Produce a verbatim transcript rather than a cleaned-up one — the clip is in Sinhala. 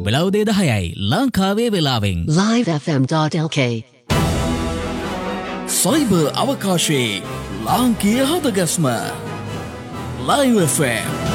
වෙලාව උදේ දහයයි ලංකාවේ වෙලාවෙන් live f m dot l k cyber අවකාශයේ ලාංකීය හදගස්ම Live F M